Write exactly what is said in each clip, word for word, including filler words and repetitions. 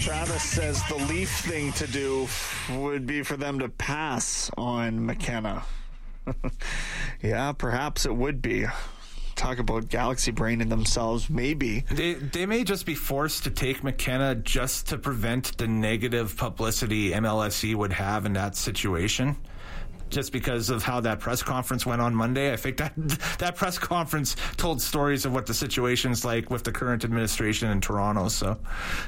Travis says the Leaf thing to do would be for them to pass on McKenna. Yeah, perhaps it would be. Talk about galaxy braining themselves, maybe. They they may just be forced to take McKenna just to prevent the negative publicity M L S E would have in that situation. Just because of how that press conference went on Monday. I think that that press conference told stories of what the situation's like with the current administration in Toronto, so...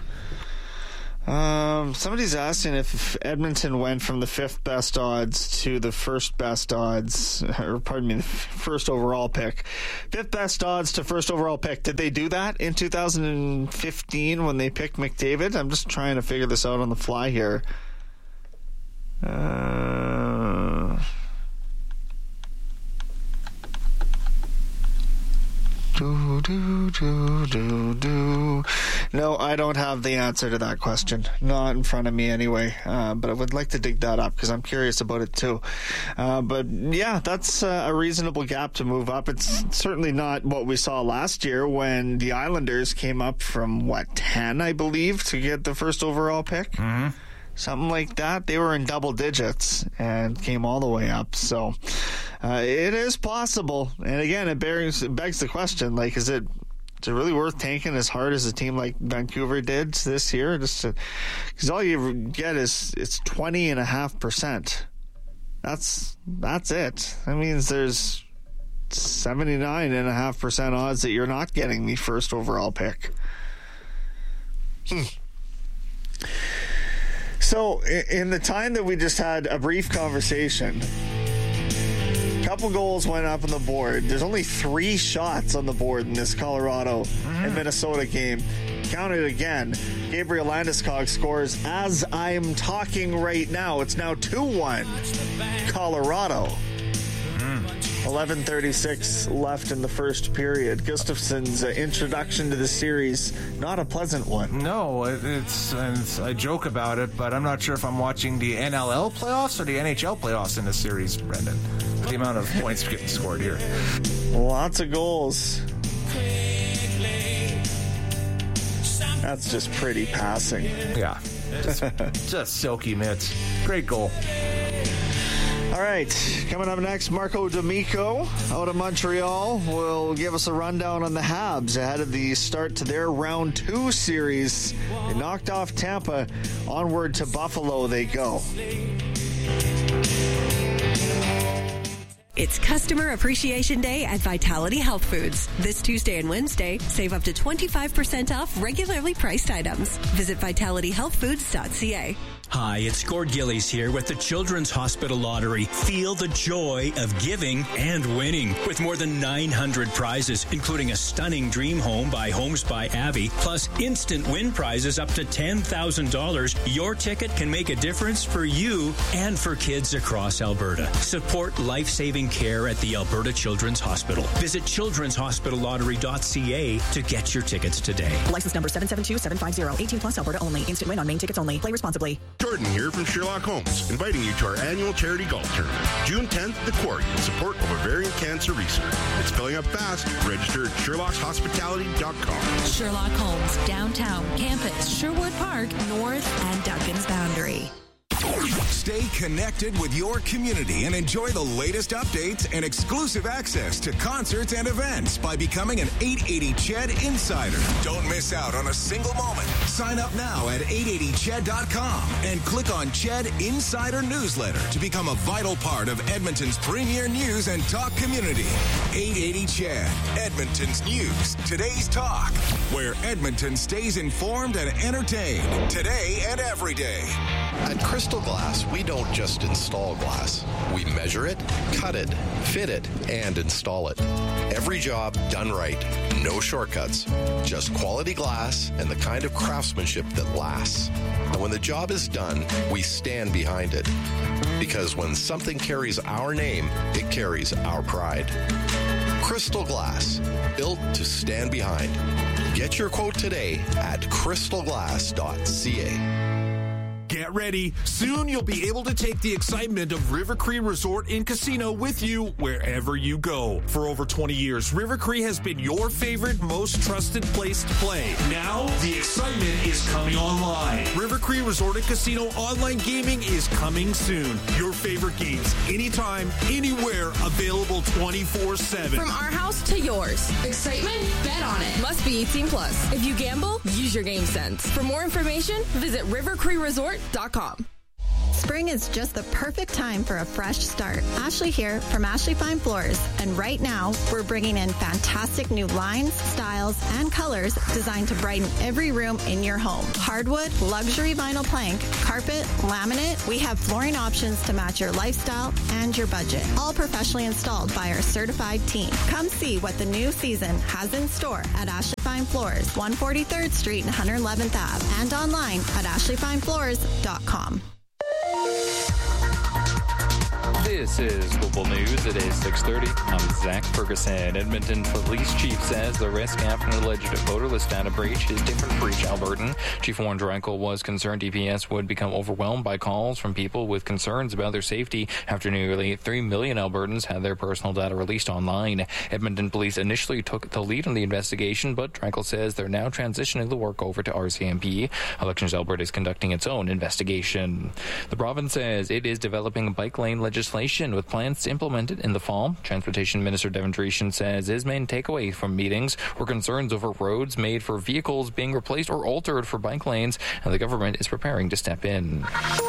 Um, somebody's asking if Edmonton went from the fifth best odds to the first best odds, or pardon me, the first overall pick. Fifth best odds to first overall pick. Did they do that in two thousand fifteen when they picked McDavid? I'm just trying to figure this out on the fly here. Uh... Do, do, do, do, do. No, I don't have the answer to that question. Not in front of me anyway. Uh, but I would like to dig that up because I'm curious about it too. Uh, but yeah, that's uh, a reasonable gap to move up. It's certainly not what we saw last year when the Islanders came up from, what, ten, I believe, to get the first overall pick? Mm-hmm. Something like that. They were in double digits and came all the way up. So uh, it is possible. And again, it, bears, it begs the question, like, is it, is it really worth tanking as hard as a team like Vancouver did this year? Just because all you get is it's twenty and a half percent. That's that's it. That means there's seventy-nine and a half percent odds that you're not getting the first overall pick. Hmm. So, in the time that we just had a brief conversation, a couple goals went up on the board. There's only three shots on the board in this Colorado mm-hmm. and Minnesota game. Count it again. Gabriel Landeskog scores as I'm talking right now. It's now two one Colorado. eleven thirty-six left in the first period. Gustafson's uh, introduction to the series, not a pleasant one. No, it's, it's I joke about it, but I'm not sure if I'm watching the N L L playoffs or the N H L playoffs in this series, Brendan. The amount of points getting scored here. Lots of goals. That's just pretty passing. Yeah, just, just silky mitts. Great goal. All right, coming up next, Marco D'Amico out of Montreal will give us a rundown on the Habs ahead of the start to their round two series. They knocked off Tampa. Onward to Buffalo they go. It's Customer Appreciation Day at Vitality Health Foods. This Tuesday and Wednesday, save up to twenty-five percent off regularly priced items. Visit vitality health foods dot c a. Hi, it's Gord Gillies here with the Children's Hospital Lottery. Feel the joy of giving and winning. With more than nine hundred prizes, including a stunning dream home by Homes by Avi, plus instant win prizes up to ten thousand dollars, your ticket can make a difference for you and for kids across Alberta. Support life-saving care at the Alberta Children's Hospital. Visit children's hospital lottery dot c a to get your tickets today. License number seven seven two seven five zero. eighteen plus Alberta only. Instant win on main tickets only. Play responsibly. Jordan here from Sherlock Holmes, inviting you to our annual charity golf tournament. June tenth at the Quarry in support of ovarian cancer research. It's filling up fast. Register at sherlocks hospitality dot com. Sherlock Holmes, downtown, campus, Sherwood Park, North, and Duncan's Boundary. Stay connected with your community and enjoy the latest updates and exclusive access to concerts and events by becoming an eight eighty C H E D Insider. Don't miss out on a single moment. Sign up now at eight eighty C H E D dot com and click on C H E D Insider Newsletter to become a vital part of Edmonton's premier news and talk community. eight eighty C H E D, Edmonton's news, today's talk, where Edmonton stays informed and entertained today and every day. At Crystal Glass, we don't just install glass. We measure it, cut it, fit it, and install it. Every job done right. No shortcuts. Just quality glass and the kind of craftsmanship that lasts. And when the job is done, we stand behind it. Because when something carries our name, it carries our pride. Crystal Glass, built to stand behind. Get your quote today at crystal glass dot c a. Get ready. Soon you'll be able to take the excitement of River Cree Resort and Casino with you wherever you go. For over twenty years, River Cree has been your favorite, most trusted place to play. Now, the excitement is coming online. River Cree Resort and Casino online gaming is coming soon. Your favorite games, anytime, anywhere, available twenty-four seven. From our house to yours. Excitement? Bet on it. Must be eighteen plus. If you gamble, use your game sense. For more information, visit river cree resort dot com. Spring is just the perfect time for a fresh start. Ashley here from Ashley Fine Floors. And right now, we're bringing in fantastic new lines, styles, and colors designed to brighten every room in your home. Hardwood, luxury vinyl plank, carpet, laminate. We have flooring options to match your lifestyle and your budget. All professionally installed by our certified team. Come see what the new season has in store at Ashley Fine Floors, one forty-third Street and one hundred eleventh Avenue, and online at ashley fine floors dot com. This is Global News. It is six thirty. I'm Zach Ferguson. Edmonton Police Chief says the risk after an alleged voter list data breach is different for each Albertan. Chief Warren Dreichel was concerned D P S would become overwhelmed by calls from people with concerns about their safety after nearly three million Albertans had their personal data released online. Edmonton Police initially took the lead on the investigation, but Dreichel says they're now transitioning the work over to R C M P. Elections Alberta is conducting its own investigation. The province says it is developing bike lane legislation with plans to implement it in the fall. Transportation Minister Devin Dreeshen says his main takeaway from meetings were concerns over roads made for vehicles being replaced or altered for bike lanes, and the government is preparing to step in.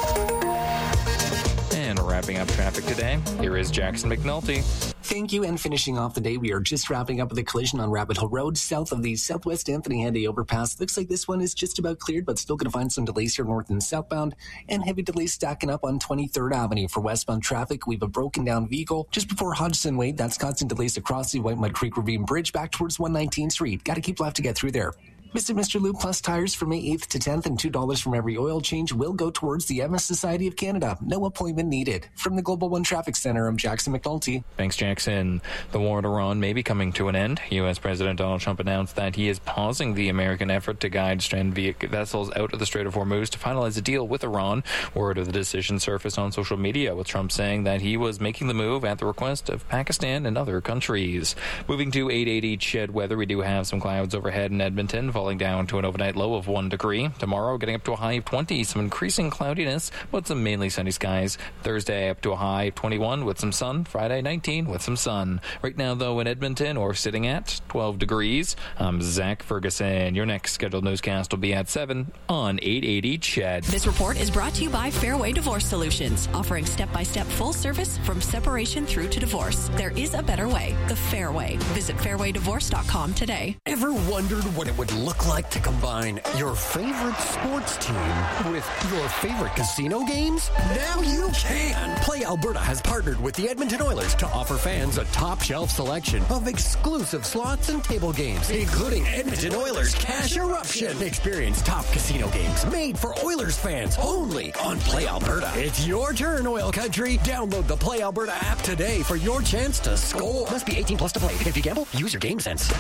And wrapping up traffic today, here is Jackson McNulty. Thank you, and finishing off the day, we are just wrapping up with a collision on Rabbit Hill Road, south of the Southwest Anthony Henday overpass. Looks like this one is just about cleared, but still going to find some delays here north and southbound, and heavy delays stacking up on twenty-third Avenue. For westbound traffic, we have a broken down vehicle just before Hodgson Way. That's causing delays across the White Mud Creek Ravine Bridge back towards one nineteenth Street. Got to keep left to get through there. Mister Mister Lube Plus tires for May eighth to tenth and two dollars from every oil change will go towards the M S Society of Canada. No appointment needed. From the Global One Traffic Center, I'm Jackson McNulty. Thanks, Jackson. The war in Iran may be coming to an end. U S. President Donald Trump announced that he is pausing the American effort to guide stranded vessels out of the Strait of Hormuz to finalize a deal with Iran. Word of the decision surfaced on social media, with Trump saying that he was making the move at the request of Pakistan and other countries. Moving to eight eighty Ched weather, we do have some clouds overhead in Edmonton, falling down to an overnight low of one degree. Tomorrow, getting up to a high of twenty, some increasing cloudiness, but some mainly sunny skies. Thursday, up to a high of twenty-one with some sun. Friday, nineteen with some sun. Right now, though, in Edmonton, or sitting at twelve degrees. I'm Zach Ferguson. Your next scheduled newscast will be at seven on eight eighty Ched. This report is brought to you by Fairway Divorce Solutions, offering step-by-step full service from separation through to divorce. There is a better way. The Fairway. Visit fairway divorce dot com today. Ever wondered what it would look like to combine your favorite sports team with your favorite casino games? Now you can! Play Alberta has partnered with the Edmonton Oilers to offer fans a top-shelf selection of exclusive slots and table games, including Edmonton Oilers Cash Eruption. Experience top casino games made for Oilers fans only on Play Alberta. It's your turn, Oil Country. Download the Play Alberta app today for your chance to score. Must be eighteen plus to play. If you gamble, use your game sense.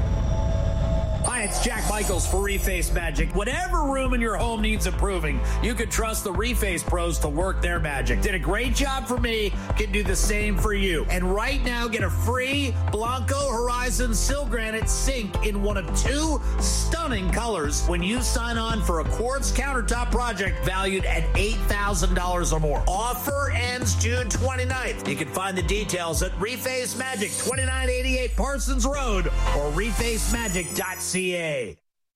Hi, it's Jack Michaels for Reface Magic. Whatever room in your home needs improving, you can trust the Reface pros to work their magic. Did a great job for me, can do the same for you. And right now, get a free Blanco Horizon Sil Granite sink in one of two stunning colors when you sign on for a quartz countertop project valued at eight thousand dollars or more. Offer ends June twenty-ninth. You can find the details at Reface Magic, twenty-nine eighty-eight Parsons Road, or reface magic dot c a.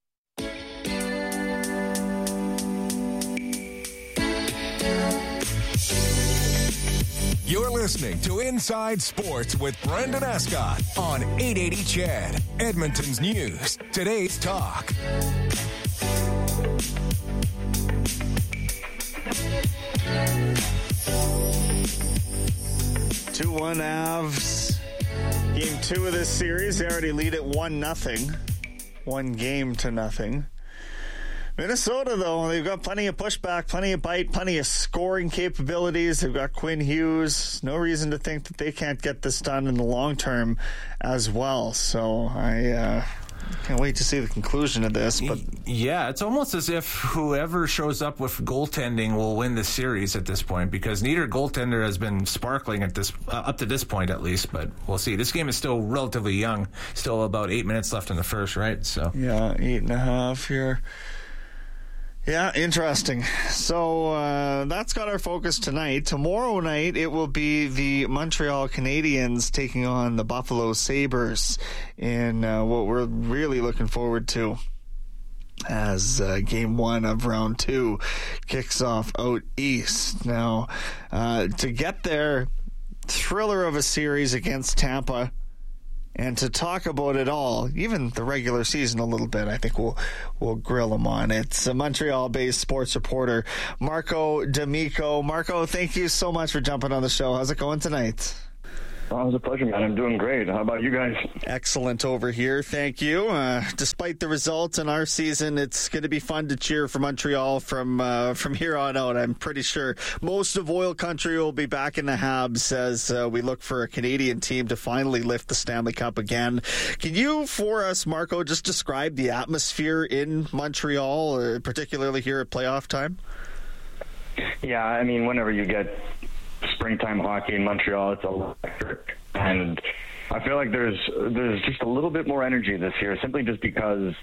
You're listening to Inside Sports with Brendan Escott on eight eighty Ched, Edmonton's News, today's talk. two one Avs. Game two of this series. They already lead at one nothing. One game to nothing. Minnesota, though, they've got plenty of pushback, plenty of bite, plenty of scoring capabilities. They've got Quinn Hughes. No reason to think that they can't get this done in the long term as well. So I, uh, Can't wait to see the conclusion of this. But yeah, it's almost as if whoever shows up with goaltending will win the series at this point, because neither goaltender has been sparkling at this uh, up to this point, at least. But we'll see. This game is still relatively young. Still about eight minutes left in the first, right? So yeah, eight and a half here. Yeah, interesting. So uh, that's got our focus tonight. Tomorrow night, it will be the Montreal Canadiens taking on the Buffalo Sabres in uh, what we're really looking forward to as uh, game one of round two kicks off out east. Now, uh, to get there, thriller of a series against Tampa. And to talk about it all, even the regular season a little bit, I think we'll we'll grill him on. It's a Montreal-based sports reporter, Marco D'Amico. Marco, thank you so much for jumping on the show. How's it going tonight? Oh, it was a pleasure, man. I'm doing great. How about you guys? Excellent over here. Thank you. Uh, despite the results in our season, it's going to be fun to cheer for Montreal from uh, from here on out. I'm pretty sure most of Oil Country will be back in the Habs as uh, we look for a Canadian team to finally lift the Stanley Cup again. Can you, for us, Marco, just describe the atmosphere in Montreal, uh, particularly here at playoff time? Yeah, I mean, whenever you get springtime hockey in Montreal, it's electric, and I feel like there's there's just a little bit more energy this year, simply just because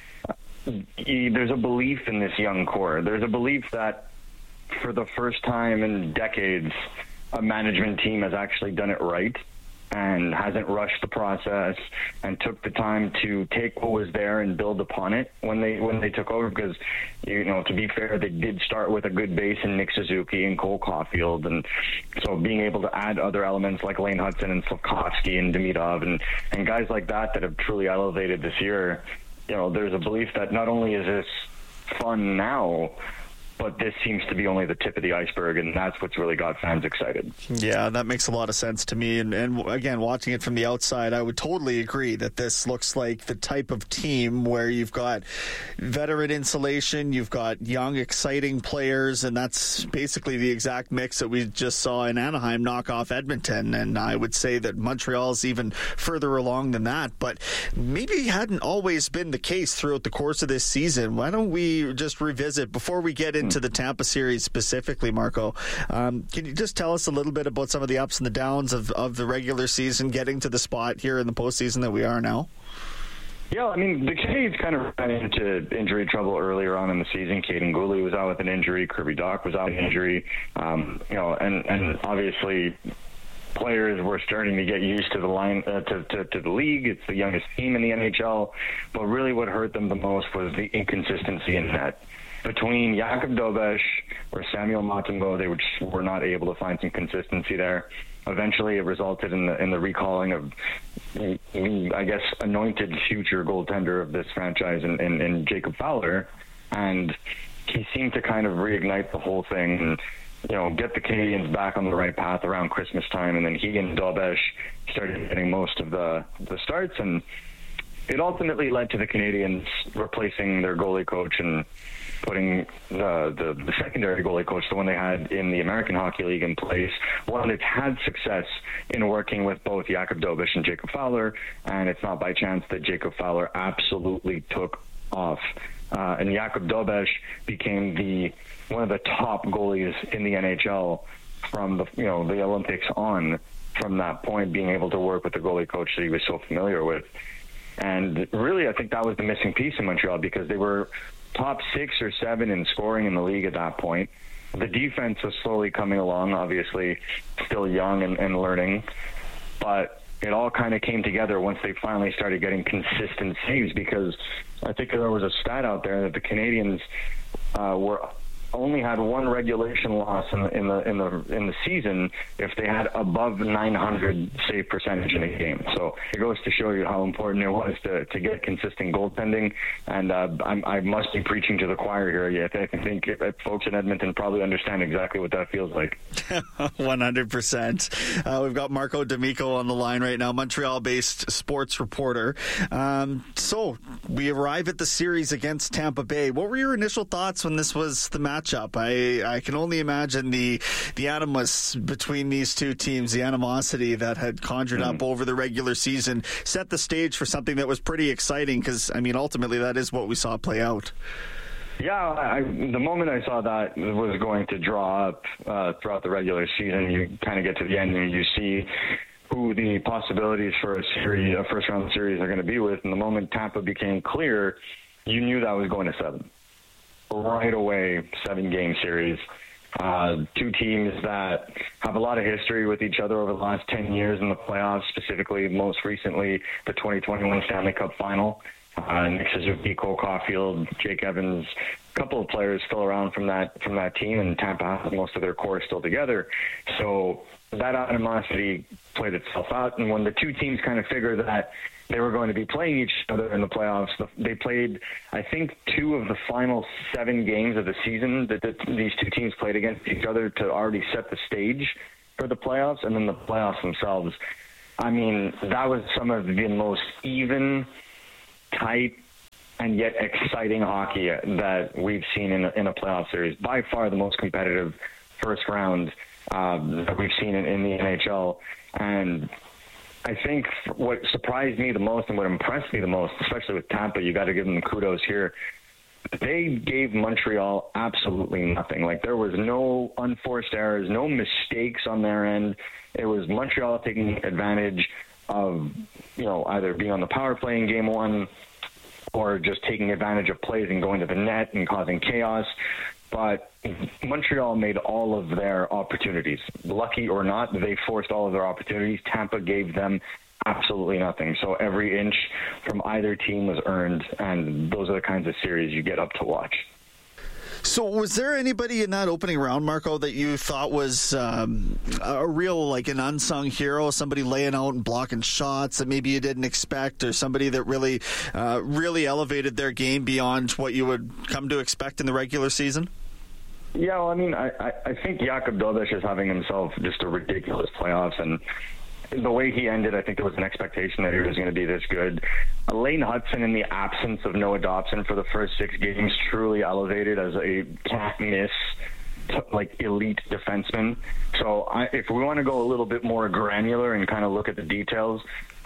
there's a belief in this young core. There's a belief that for the first time in decades, a management team has actually done it right and hasn't rushed the process and took the time to take what was there and build upon it when they when they took over. Because, you know, to be fair, they did start with a good base in Nick Suzuki and Cole Caulfield, and so being able to add other elements like Lane Hudson and Slavkovsky and Demidov and, and guys like that that have truly elevated this year, you know, there's a belief that not only is this fun now, but this seems to be only the tip of the iceberg, and that's what's really got fans excited. Yeah, that makes a lot of sense to me. And, and again, watching it from the outside, I would totally agree that this looks like the type of team where you've got veteran insulation, you've got young, exciting players, and that's basically the exact mix that we just saw in Anaheim knock off Edmonton. And I would say that Montreal's even further along than that, but maybe hadn't always been the case throughout the course of this season. Why don't we just revisit, before we get into to the Tampa series specifically, Marco, um, can you just tell us a little bit about some of the ups and the downs of, of the regular season getting to the spot here in the postseason that we are now? Yeah, I mean, the Canadiens kind of ran into injury trouble earlier on in the season. Caden Gooley was out with an injury. Kirby Dach was out with an injury. Um, you know, and, and obviously players were starting to get used to the line uh, to, to, to the league. It's the youngest team in the N H L. But really what hurt them the most was the inconsistency in net. Between Jakub Dobeš or Samuel Montembeault, they were, just, were not able to find some consistency there. Eventually, it resulted in the in the recalling of, I guess, anointed future goaltender of this franchise in, in, in Jacob Fowler, and he seemed to kind of reignite the whole thing and, you know, get the Canadiens back on the right path around Christmas time. And then he and Dobeš started getting most of the the starts, and it ultimately led to the Canadiens replacing their goalie coach and putting the, the, the secondary goalie coach, the one they had in the American Hockey League, in place, one that's had success in working with both Jakub Dobeš and Jacob Fowler, and it's not by chance that Jacob Fowler absolutely took off. Uh, and Jakub Dobeš became the one of the top goalies in the N H L from the you know the Olympics on. From that point, being able to work with the goalie coach that he was so familiar with. And really, I think that was the missing piece in Montreal, because they were top six or seven in scoring in the league at that point. The defense was slowly coming along, obviously still young and, and learning, but it all kind of came together once they finally started getting consistent saves, because I think there was a stat out there that the Canadiens uh, were only had one regulation loss in the in the in the in the season if they had above nine hundred save percentage in a game. So it goes to show you how important it was to, to get consistent goaltending. And uh, I'm, I must be preaching to the choir here. Yeah, I think folks in Edmonton probably understand exactly what that feels like. one hundred percent. Uh, we've got Marco D'Amico on the line right now, Montreal-based sports reporter. Um, so we arrive at the series against Tampa Bay. What were your initial thoughts when this was the match matchup. I, I can only imagine the the animus between these two teams, the animosity that had conjured mm. up over the regular season, set the stage for something that was pretty exciting because, I mean, ultimately that is what we saw play out. Yeah, I, the moment I saw that was going to draw up uh, throughout the regular season, you kind of get to the end and you see who the possibilities for a series, a first-round series are going to be with. And the moment Tampa became clear, you knew that was going to seven. Right away, seven-game series. Uh, two teams that have a lot of history with each other over the last ten years in the playoffs, specifically, most recently, the twenty twenty-one Stanley Cup Final. Uh, Nick Suzuki, Cole Caulfield, Jake Evans, a couple of players still around from that from that team, and Tampa has most of their core still together. So that animosity played itself out, and when the two teams kind of figured that they were going to be playing each other in the playoffs, they played, I think, two of the final seven games of the season that the, these two teams played against each other to already set the stage for the playoffs, and then the playoffs themselves. I mean, that was some of the most even, tight, and yet exciting hockey that we've seen in a, in a playoff series. By far the most competitive first round um, that we've seen in, in the N H L. And I think what surprised me the most and what impressed me the most, especially with Tampa, you got to give them kudos here, they gave Montreal absolutely nothing. Like, there was no unforced errors, no mistakes on their end. It was Montreal taking advantage of, you know, either being on the power play in game one or just taking advantage of plays and going to the net and causing chaos. But Montreal made all of their opportunities. Lucky or not, they forced all of their opportunities. Tampa gave them absolutely nothing. So every inch from either team was earned, and those are the kinds of series you get up to watch. So was there anybody in that opening round, Marco, that you thought was um, a real, like an unsung hero, somebody laying out and blocking shots that maybe you didn't expect, or somebody that really, uh, really elevated their game beyond what you would come to expect in the regular season? Yeah, well, I mean, I, I, I think Jakub Dobeš is having himself just a ridiculous playoffs, and the way he ended, I think there was an expectation that he was going to be this good. Lane Hudson, in the absence of Noah Dobson for the first six games, truly elevated as a can't-miss, like, elite defenseman. So I, if we want to go a little bit more granular and kind of look at the details,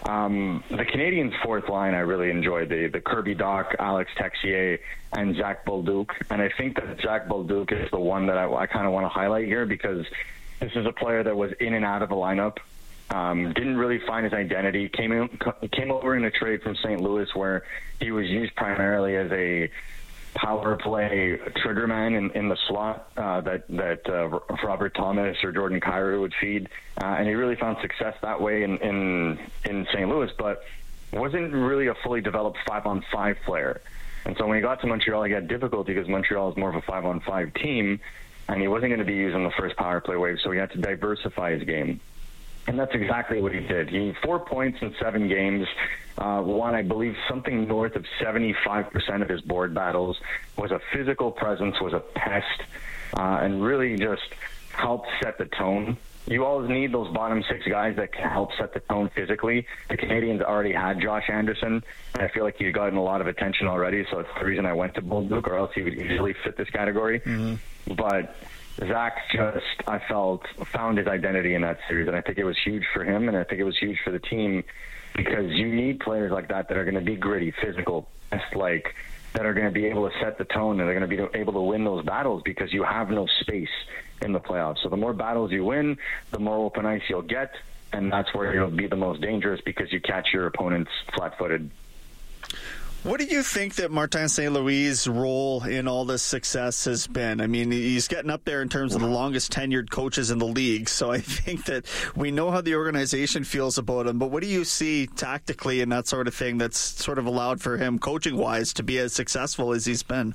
um, the Canadiens' fourth line I really enjoyed, the, the Kirby Dach, Alex Texier, and Zach Bolduc. And I think that Zach Bolduc is the one that I, I kind of want to highlight here, because this is a player that was in and out of the lineup. Um, didn't really find his identity. Came in, came over in a trade from Saint Louis, where he was used primarily as a power play trigger man in, in the slot uh, that that uh, Robert Thomas or Jordan Kyrou would feed, uh, and he really found success that way in in, in Saint Louis, but wasn't really a fully developed five on five player. And so when he got to Montreal, he had difficulty because Montreal is more of a five on five team, and he wasn't going to be used in the first power play wave, so he had to diversify his game. And that's exactly what he did. He four points in seven games, uh, won, I believe, something north of seventy-five percent of his board battles, was a physical presence, was a pest, uh, and really just helped set the tone. You always need those bottom six guys that can help set the tone physically. The Canadiens already had Josh Anderson, and I feel like he's gotten a lot of attention already, so it's the reason I went to Bolduc, or else he would easily fit this category. Mm-hmm. But Zach just, I felt, found his identity in that series, and I think it was huge for him, and I think it was huge for the team, because you need players like that that are going to be gritty, physical, like that are going to be able to set the tone, and they're going to be able to win those battles, because you have no space in the playoffs. So the more battles you win, the more open ice you'll get, and that's where you'll be the most dangerous, because you catch your opponents flat-footed. What do you think that Martin Saint Louis' role in all this success has been? I mean, he's getting up there in terms of the longest tenured coaches in the league, so I think that we know how the organization feels about him, but what do you see tactically and that sort of thing that's sort of allowed for him, coaching-wise, to be as successful as he's been?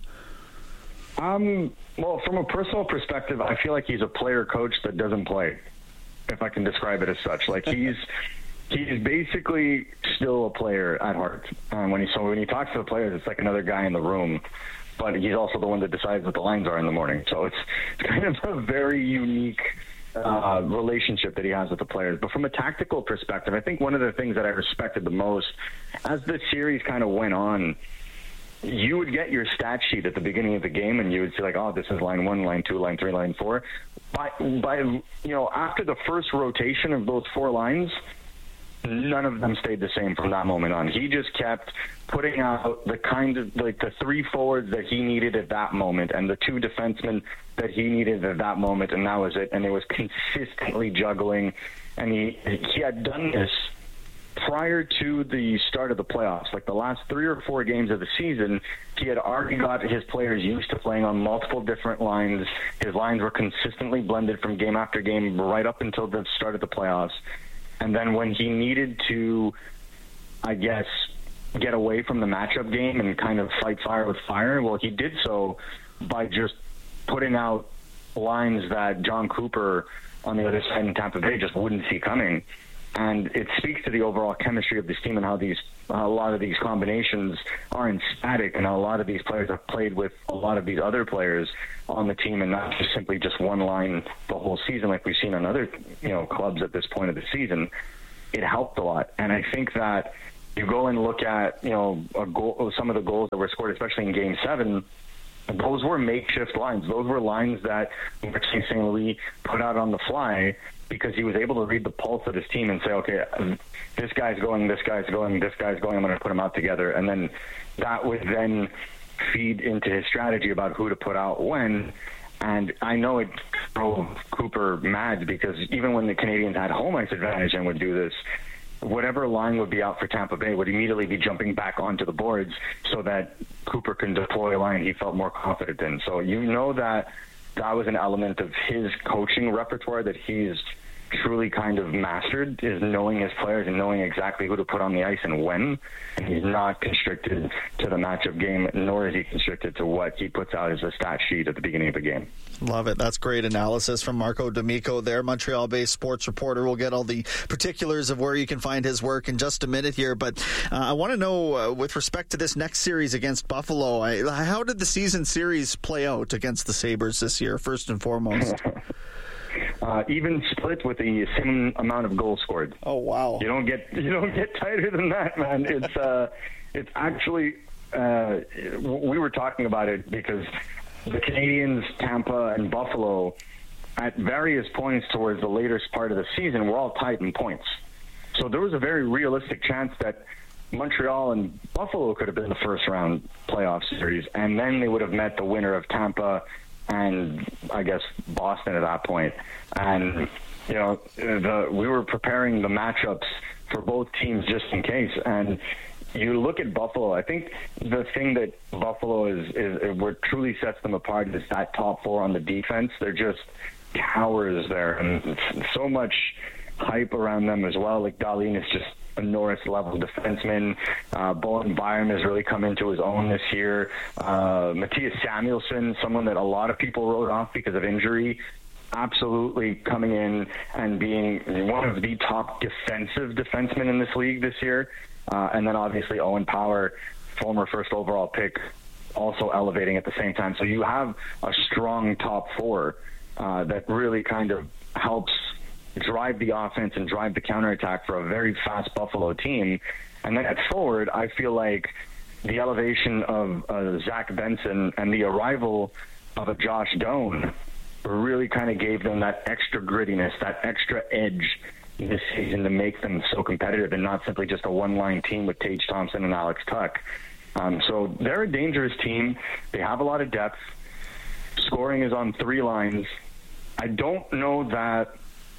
Um, well, from a personal perspective, I feel like he's a player-coach that doesn't play, if I can describe it as such. Like, he's... He's basically still a player at heart. Um, when he so when he talks to the players, it's like another guy in the room, but he's also the one that decides what the lines are in the morning. So it's, it's kind of a very unique uh, relationship that he has with the players. But from a tactical perspective, I think one of the things that I respected the most as the series kind of went on, you would get your stat sheet at the beginning of the game, and you would see like, oh, this is line one, line two, line three, line four. By, by you know, after the first rotation of those four lines, none of them stayed the same from that moment on. He just kept putting out the kind of, like, the three forwards that he needed at that moment and the two defensemen that he needed at that moment, and that was it. And it was consistently juggling, and he he had done this prior to the start of the playoffs. Like the last three or four games of the season, he had already got his players used to playing on multiple different lines. His lines were consistently blended from game after game right up until the start of the playoffs. And then when he needed to, I guess, get away from the matchup game and kind of fight fire with fire, well, he did so by just putting out lines that John Cooper on the other side in Tampa Bay just wouldn't see coming. And it speaks to the overall chemistry of this team and how these a lot of these combinations aren't static, and how a lot of these players have played with a lot of these other players on the team, and not just simply just one line the whole season like we've seen on other you know clubs at this point of the season. It helped a lot, and I think that you go and look at you know a goal, some of the goals that were scored, especially in Game Seven. Those were makeshift lines. Those were lines that Martin Saint Louis put out on the fly, because he was able to read the pulse of his team and say, okay, this guy's going, this guy's going, this guy's going, I'm going to put them out together. And then that would then feed into his strategy about who to put out when. And I know it drove Cooper mad, because even when the Canadians had home ice advantage and would do this, whatever line would be out for Tampa Bay would immediately be jumping back onto the boards so that Cooper can deploy a line he felt more confident in. So you know that that was an element of his coaching repertoire that he's truly kind of mastered, is knowing his players and knowing exactly who to put on the ice and when. And he's not constricted to the matchup game, nor is he constricted to what he puts out as a stat sheet at the beginning of the game. Love it. That's great analysis from Marco D'Amico there, Montreal-based sports reporter. We'll get all the particulars of where you can find his work in just a minute here. But uh, I want to know, uh, with respect to this next series against Buffalo, I, how did the season series play out against the Sabres this year, first and foremost? Uh, even split with the same amount of goals scored. Oh wow! You don't get you don't get tighter than that, man. It's uh, it's actually uh, we were talking about it because the Canadians, Tampa, and Buffalo, at various points towards the later part of the season, were all tied in points. So there was a very realistic chance that Montreal and Buffalo could have been the first round playoff series, and then they would have met the winner of Tampa and I guess Boston at that point. And you know, the, we were preparing the matchups for both teams just in case. And you look at Buffalo, I think the thing that Buffalo is, is what truly sets them apart is that top four on the defense. They're just towers there, and so much hype around them as well. Like Dahlin is just a Norris-level defenseman. Uh, Bowen Byram has really come into his own this year. Uh, Matthias Samuelsson, someone that a lot of people wrote off because of injury, absolutely coming in and being one of the top defensive defensemen in this league this year. Uh, and then obviously Owen Power, former first overall pick, also elevating at the same time. So you have a strong top four uh, that really kind of helps drive the offense and drive the counterattack for a very fast Buffalo team. And then at forward, I feel like the elevation of uh, Zach Benson and the arrival of a Josh Doan really kind of gave them that extra grittiness, that extra edge this season to make them so competitive and not simply just a one-line team with Tage Thompson and Alex Tuch. Um, so they're a dangerous team. They have a lot of depth. Scoring is on three lines. I don't know that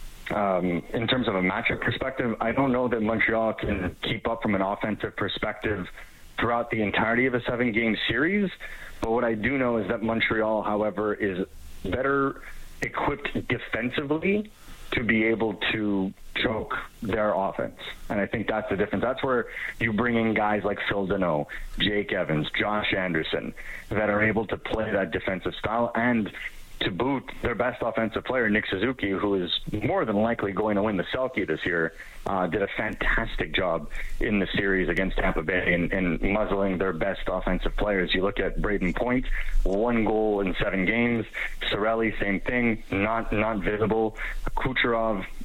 Um, in terms of a matchup perspective, I don't know that Montreal can keep up from an offensive perspective throughout the entirety of a seven-game series. But what I do know is that Montreal, however, is better equipped defensively to be able to choke their offense. And I think that's the difference. That's where you bring in guys like Phil Deneau, Jake Evans, Josh Anderson, that are able to play that defensive style. And to boot, their best offensive player, Nick Suzuki, who is more than likely going to win the Selke this year, uh, did a fantastic job in the series against Tampa Bay in, in muzzling their best offensive players. You look at Braden Point, one goal in seven games. Cirelli, same thing, not not visible. Kucherov,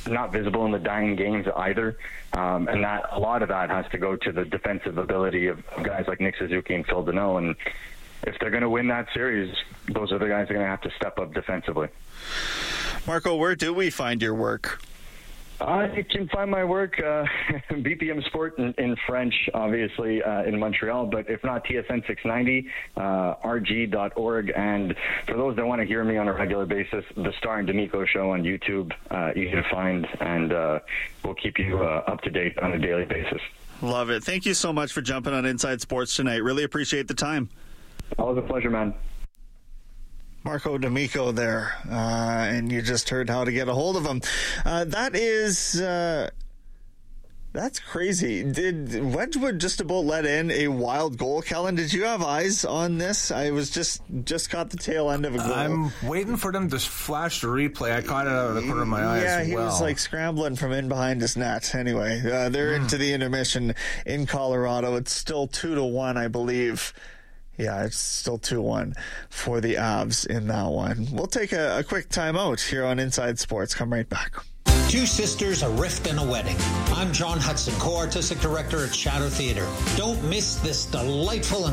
not visible in the dying games either. Um, and that a lot of that has to go to the defensive ability of guys like Nick Suzuki and Phil Deneau. And if they're going to win that series, those are the guys that are going to have to step up defensively. Marco, where do we find your work? I can find my work, uh, B P M Sport in, in French, obviously, uh, in Montreal, but if not, T S N six ninety, uh, R G dot org. And for those that want to hear me on a regular basis, The Star and D'Amico Show on YouTube, uh, easy to find, and uh, we'll keep you uh, up to date on a daily basis. Love it. Thank you so much for jumping on Inside Sports tonight. Really appreciate the time. Always a pleasure, man. Marco D'Amico there, uh, and you just heard how to get a hold of him. Uh, that is, uh, that's crazy. Did Wedgwood just about let in a wild goal, Kellen? Did you have eyes on this? I was just just caught the tail end of a goal. I'm waiting for them to flash the replay. I caught it out of the corner of my eye yeah, as well. he was like scrambling from in behind his net. Anyway, uh, they're mm. into the intermission in Colorado. It's still two to one, I believe. Yeah, it's still two one for the Avs in that one. We'll take a, a quick timeout here on Inside Sports. Come right back. Two Sisters, a Rift, and a Wedding. I'm John Hudson, co-artistic director at Shadow Theatre. Don't miss this delightful and